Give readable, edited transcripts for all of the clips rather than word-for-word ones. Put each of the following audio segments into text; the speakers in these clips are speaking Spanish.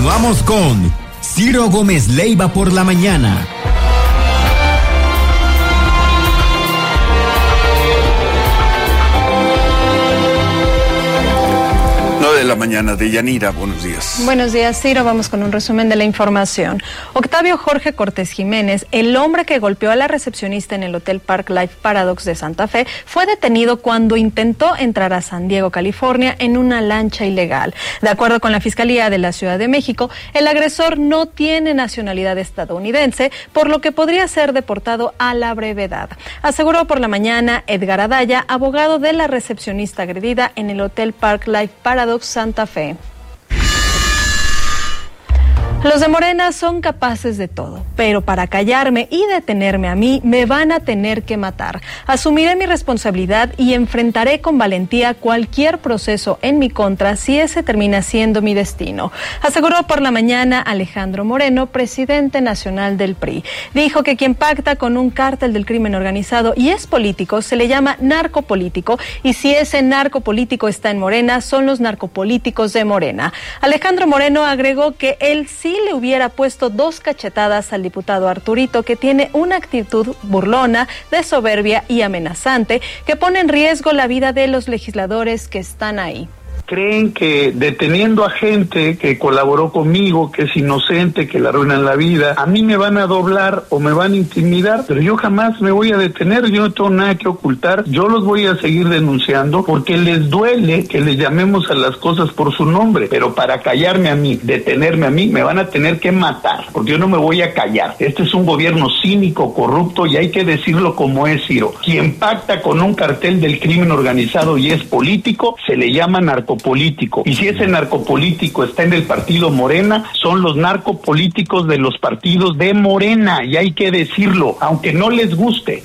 Continuamos con Ciro Gómez Leiva por la mañana. 9 de la mañana de Yanira, buenos días. Buenos días, Ciro. Vamos con un resumen de la información. Octavio Jorge Cortés Jiménez, el hombre que golpeó a la recepcionista en el Hotel Park Life Paradox de Santa Fe, fue detenido cuando intentó entrar a San Diego, California, en una lancha ilegal. De acuerdo con la Fiscalía de la Ciudad de México, el agresor no tiene nacionalidad estadounidense, por lo que podría ser deportado a la brevedad. Aseguró por la mañana Edgar Adaya, abogado de la recepcionista agredida en el Hotel Park Life Paradox Santa Fe. Los de Morena son capaces de todo, pero para callarme y detenerme a mí, me van a tener que matar. Asumiré mi responsabilidad y enfrentaré con valentía cualquier proceso en mi contra si ese termina siendo mi destino, aseguró por la mañana Alejandro Moreno, presidente nacional del PRI. Dijo que quien pacta con un cártel del crimen organizado y es político, se le llama narcopolítico, y si ese narcopolítico está en Morena, son los narcopolíticos de Morena. Alejandro Moreno agregó que él sí le hubiera puesto 2 cachetadas al diputado Arturito, que tiene una actitud burlona, de soberbia y amenazante, que pone en riesgo la vida de los legisladores que están ahí. Creen que deteniendo a gente que colaboró conmigo, que es inocente, que le arruinan la vida, a mí me van a doblar o me van a intimidar, pero yo jamás me voy a detener, yo no tengo nada que ocultar, yo los voy a seguir denunciando porque les duele que les llamemos a las cosas por su nombre, pero para callarme a mí, detenerme a mí, me van a tener que matar, porque yo no me voy a callar. Este es un gobierno cínico, corrupto, y hay que decirlo como es, Ciro. Quien pacta con un cartel del crimen organizado y es político, se le llama narcopolítico. Y si ese narcopolítico está en el partido Morena, son los narcopolíticos de los partidos de Morena, y hay que decirlo, aunque no les guste.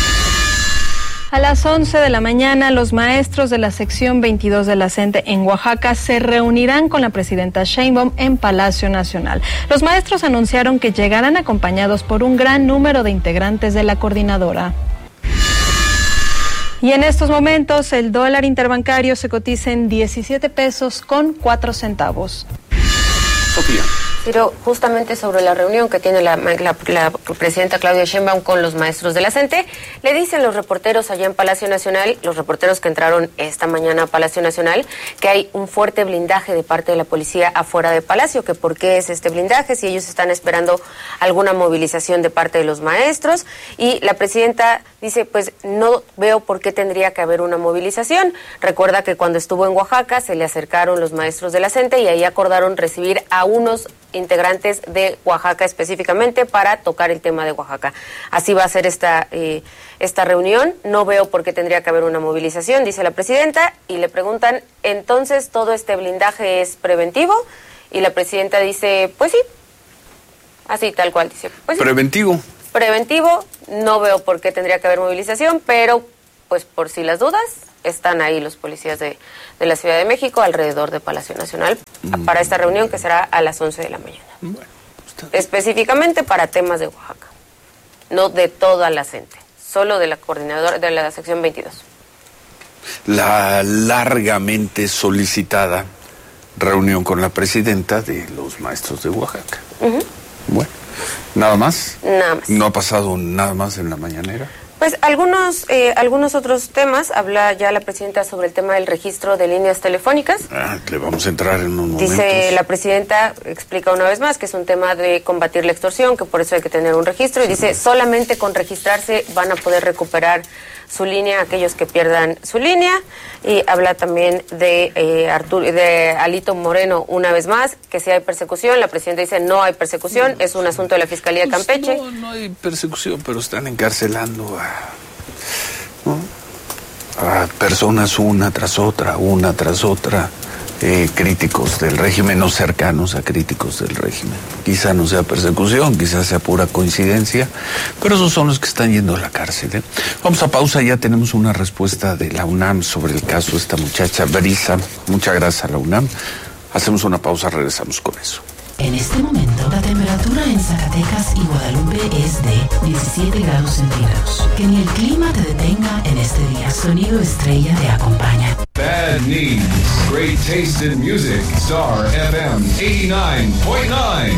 A las 11 de la mañana, los maestros de la sección 22 de la CENTE en Oaxaca se reunirán con la presidenta Sheinbaum en Palacio Nacional. Los maestros anunciaron que llegarán acompañados por un gran número de integrantes de la coordinadora. Y en estos momentos el dólar interbancario se cotiza en 17 pesos con 4 centavos. Sofía. Pero justamente sobre la reunión que tiene la presidenta Claudia Sheinbaum con los maestros de la CENTE, le dicen los reporteros allá en Palacio Nacional, los reporteros que entraron esta mañana a Palacio Nacional, que hay un fuerte blindaje de parte de la policía afuera de Palacio, que por qué es este blindaje, si ellos están esperando alguna movilización de parte de los maestros, y la presidenta dice, pues no veo por qué tendría que haber una movilización. Recuerda que cuando estuvo en Oaxaca se le acercaron los maestros de la CENTE y ahí acordaron recibir a unos integrantes de Oaxaca específicamente para tocar el tema de Oaxaca. Así va a ser esta reunión. No veo por qué tendría que haber una movilización, dice la presidenta, y le preguntan, ¿entonces todo este blindaje es preventivo? Y la presidenta dice, pues sí, así tal cual, dice, pues sí. Preventivo, no veo por qué tendría que haber movilización, pero pues por si las dudas, están ahí los policías de la Ciudad de México alrededor de Palacio Nacional para esta reunión que será a las 11 de la mañana. Bueno, específicamente para temas de Oaxaca, no de toda la CENTE, solo de la coordinadora de la sección 22. La largamente solicitada reunión con la presidenta de los maestros de Oaxaca. Bueno, ¿nada más? Nada más. ¿No ha pasado nada más en la mañanera? Pues algunos otros temas. Habla ya la presidenta sobre el tema del registro de líneas telefónicas. Le vamos a entrar en unos momentos. Dice la presidenta, explica una vez más que es un tema de combatir la extorsión, que por eso hay que tener un registro, y dice, solamente con registrarse van a poder recuperar su línea aquellos que pierdan su línea. Y habla también de Alito Moreno una vez más, que si hay persecución. La presidenta dice, no hay persecución, es un asunto de la Fiscalía de Campeche. No hay persecución, pero están encarcelando a personas una tras otra, críticos del régimen o cercanos a críticos del régimen. Quizá no sea persecución, quizá sea pura coincidencia, pero esos son los que están yendo a la cárcel. Vamos a pausa, ya tenemos una respuesta de la UNAM sobre el caso de esta muchacha Brisa. Muchas gracias a la UNAM. Hacemos una pausa, regresamos con eso. En este momento, la temperatura en Zacatecas y Guadalupe es de 17 grados centígrados. Que ni el clima te detenga en este día. Sonido Estrella te acompaña. Bad News. Great taste in music. Star FM 89.9.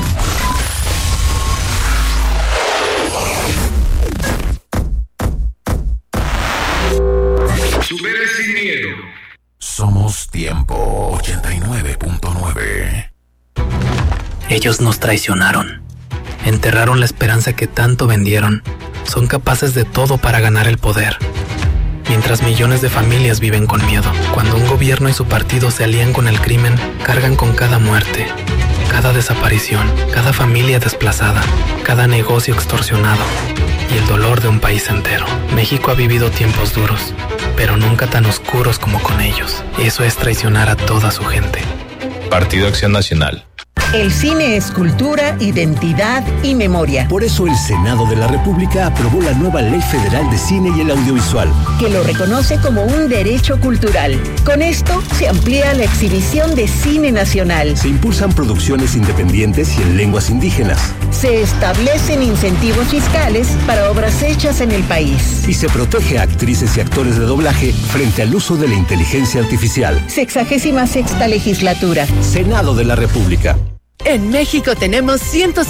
Supera sin miedo. Somos Tiempo 89.9. Ellos nos traicionaron. Enterraron la esperanza que tanto vendieron. Son capaces de todo para ganar el poder. Mientras millones de familias viven con miedo. Cuando un gobierno y su partido se alían con el crimen, cargan con cada muerte, cada desaparición, cada familia desplazada, cada negocio extorsionado y el dolor de un país entero. México ha vivido tiempos duros, pero nunca tan oscuros como con ellos. Eso es traicionar a toda su gente. Partido Acción Nacional. El cine es cultura, identidad y memoria. Por eso el Senado de la República aprobó la nueva Ley Federal de Cine y el Audiovisual, que lo reconoce como un derecho cultural. Con esto se amplía la exhibición de cine nacional. Se impulsan producciones independientes y en lenguas indígenas. Se establecen incentivos fiscales para obras hechas en el país. Y se protege a actrices y actores de doblaje frente al uso de la inteligencia artificial. 66ª legislatura. Senado de la República. En México tenemos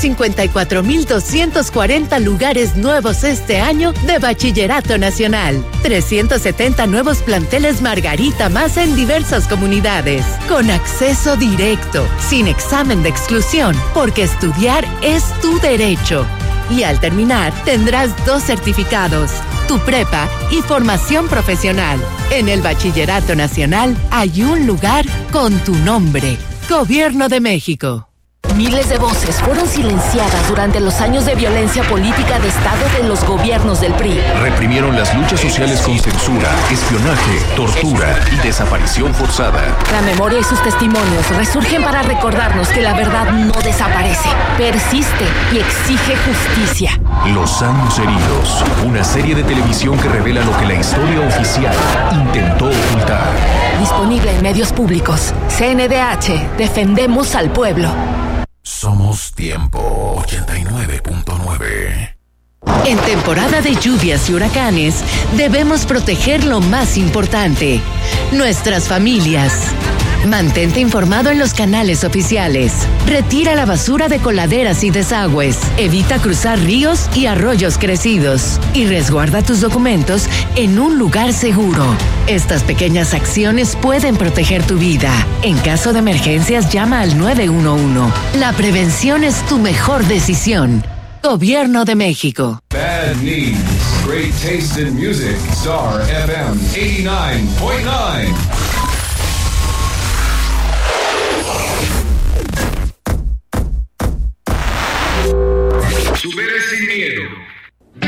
154,240 lugares nuevos este año de Bachillerato Nacional. 370 nuevos planteles Margarita más en diversas comunidades. Con acceso directo, sin examen de exclusión, porque estudiar es tu derecho. Y al terminar, tendrás 2 certificados, tu prepa y formación profesional. En el Bachillerato Nacional hay un lugar con tu nombre. Gobierno de México. Miles de voces fueron silenciadas durante los años de violencia política de Estado de los gobiernos del PRI. Reprimieron las luchas sociales con censura, espionaje, tortura y desaparición forzada. La memoria y sus testimonios resurgen para recordarnos que la verdad no desaparece, persiste y exige justicia. Los años heridos, una serie de televisión que revela lo que la historia oficial intentó ocultar. Disponible en medios públicos. CNDH, defendemos al pueblo. Somos Tiempo 89.9. En temporada de lluvias y huracanes, debemos proteger lo más importante, nuestras familias. Mantente informado en los canales oficiales. Retira la basura de coladeras y desagües. Evita cruzar ríos y arroyos crecidos. Y resguarda tus documentos en un lugar seguro. Estas pequeñas acciones pueden proteger tu vida. En caso de emergencias, llama al 911. La prevención es tu mejor decisión. Gobierno de México. Bad News. Great taste in music. Star FM 89.9.